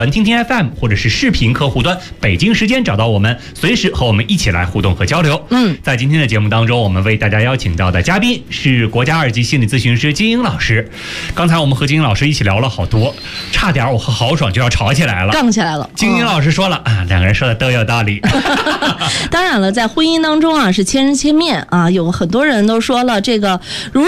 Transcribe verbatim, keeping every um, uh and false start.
听听 F M 或者是视频客户端北京时间找到我们，随时和我们一起来互动和交流。 嗯， 在今天的节目当中，我们为大家邀请到的嘉宾是国家二级心理咨询师金英老师。刚才我们和金英老师一起聊了好多，差点我和豪爽就要吵起来了， 杠起来了。 金英老师说了、嗯、啊，两个人说的都有道理。 当然了，在婚姻当中啊，是千人千面啊，有很多人都说了，这个如